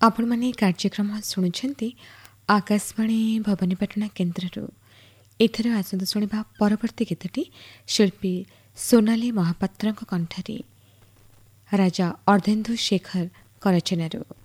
ଆପଣମାନେ କାର୍ଯ୍ୟକ୍ରମ ଶୁଣୁଛନ୍ତି ଆକାଶବାଣୀ ଭବାନୀପାଟଣା କେନ୍ଦ୍ରରୁ। ଏଥର ଆସନ୍ତୁ ଶୁଣିବା ପରବର୍ତ୍ତୀ ଗୀତଟି ଶିଳ୍ପୀ ସୋନାଲି ମହାପାତ୍ରଙ୍କ କଣ୍ଠରେ ରାଜା ଅର୍ଦ୍ଧେନ୍ଦୁ ଶେଖରଙ୍କ ରଚନାରୁ।